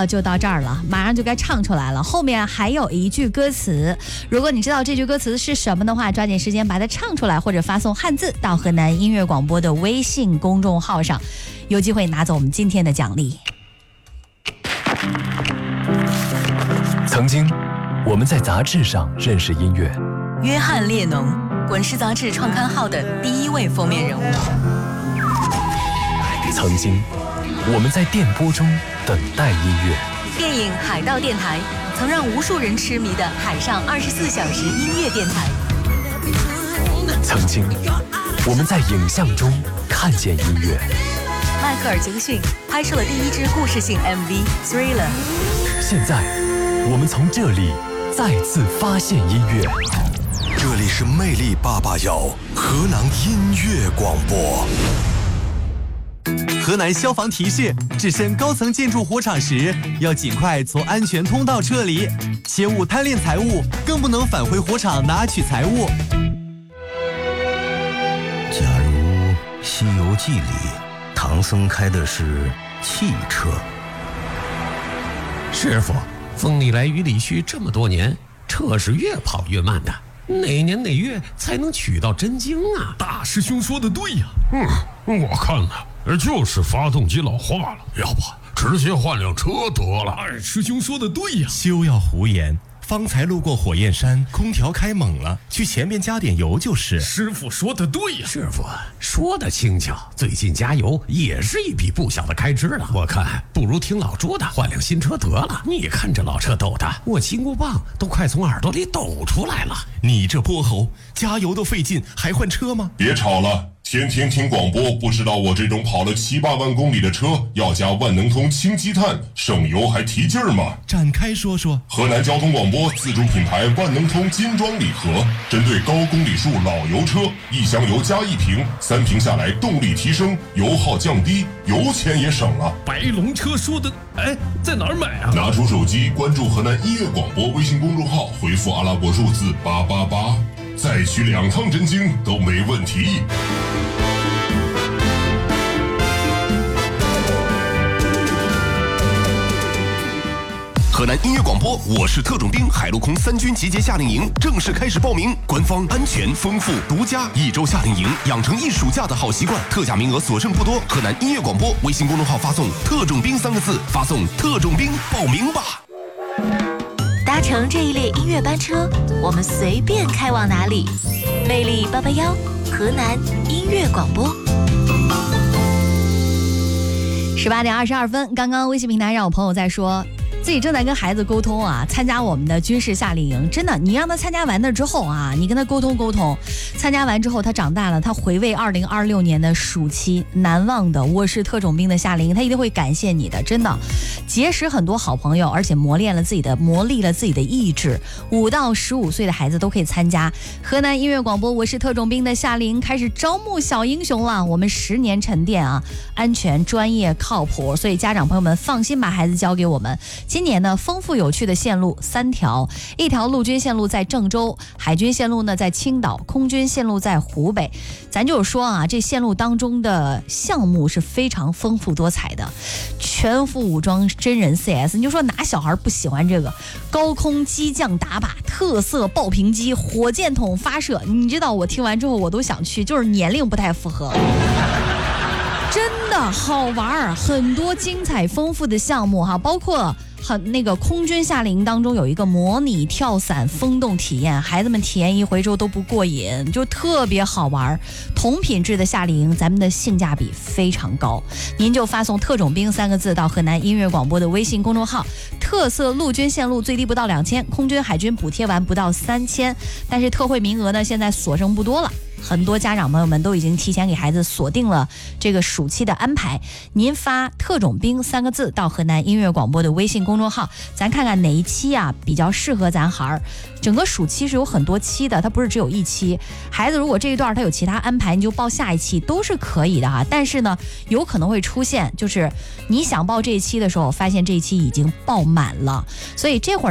就到这儿了，马上就该唱出来了。后面还有一句歌词，如果你知道这句歌词是什么的话，抓紧时间把它唱出来，或者发送汉字到河南音乐广播的微信公众号上，有机会拿走我们今天的奖励。 曾经，我们在杂志上认识音乐。 约翰列侬，滚石杂志创刊号的第1位封面人物。 曾经，我们在电波中等待音乐。 电影《海盗电台》曾让无数人痴迷的海上24小时音乐电台。 曾经，我们在影像中看见音乐。 迈克尔·杰克逊拍摄了第1支故事性 MV《Thriller》。 现在，我们从这里再次发现音乐。 这里是魅力881河南音乐广播。 河南消防提示：置身高层建筑火场时，要尽快从安全通道撤离，切勿贪恋财物，更不能返回火场拿取财物。 假如《西游记》里唐僧开的是汽车， 师傅，风里来雨里去这么多年，车是越跑越慢的，哪年哪月才能取到真经啊？ 大师兄说的对呀。我看呢，就是发动机老化了，要不直接换辆车得了。二师兄说的对呀。 休要胡言，方才路过火焰山，空调开猛了，去前面加点油就是。 师傅说的对呀。 师傅说的轻巧，最近加油也是一笔不小的开支了。我看不如听老朱的，换辆新车得了。你看这老车抖的，我金箍棒都快从耳朵里抖出来了。 你这泼猴，加油都费劲，还换车吗？ 别吵了，天天听广播，不知道我这种跑了7、8万公里的车要加万能通氢积碳，省油还提劲儿吗？ 展开说说。 河南交通广播自主品牌万能通金装礼盒，针对高公里数老油车，1箱油加1瓶，3瓶下来动力提升，油耗降低，油钱也省了。 白龙车说的，在哪儿买啊？ 拿出手机关注河南音乐广播微信公众号，回复阿拉伯数字888，再取2趟真经都没问题。 河南音乐广播，我是特种兵，海陆空3军集结夏令营正式开始报名，官方、安全、丰富、独家1周夏令营，养成1暑假的好习惯，特价名额所剩不多。河南音乐广播微信公众号发送“特种兵”3个字，发送“特种兵”报名吧。 搭乘这一列音乐班车，我们随便开往哪里？魅力881，河南音乐广播。 18点22分，刚刚微信平台让我朋友在说，自己正在跟孩子沟通啊，参加我们的军事夏令营。真的，你让他参加完了之后啊，你跟他沟通沟通，参加完之后他长大了，他回味2026年的暑期难忘的我是特种兵的夏令营，他一定会感谢你的。真的，结识很多好朋友，而且磨砺了自己的意志。5到15岁的孩子都可以参加河南音乐广播我是特种兵的夏令营，开始招募小英雄了。我们10年沉淀啊，安全、专业、靠谱，所以家长朋友们放心把孩子交给我们。今年呢，丰富有趣的线路3条，一条陆军线路在郑州，海军线路呢在青岛，空军线路在湖北。咱就是说啊，这线路当中的项目是非常丰富多彩的，全副武装真人 CS， 你就说哪小孩不喜欢这个？高空机降打靶，特色爆屏机，火箭筒发射，你知道我听完之后我都想去，就是年龄不太符合。真的好玩，很多精彩丰富的项目哈，包括那个空军夏令营当中有一个模拟跳伞风洞体验，孩子们体验一回之后都不过瘾，就特别好玩。同品质的夏令营，咱们的性价比非常高，您就发送特种兵3个字到河南音乐广播的微信公众号，特色陆军线路最低不到2000，空军海军补贴完不到3000，但是特惠名额呢现在所剩不多了。很多家长朋友们都已经提前给孩子锁定了这个暑期的安排，您发特种兵3个字到河南音乐广播的微信公众号，咱看看哪一期啊比较适合咱孩儿。整个暑期是有很多期的，它不是只有1期，孩子如果这一段他有其他安排，你就报下一期都是可以的哈。但是呢，有可能会出现就是你想报这一期的时候，发现这一期已经报满了，所以这会儿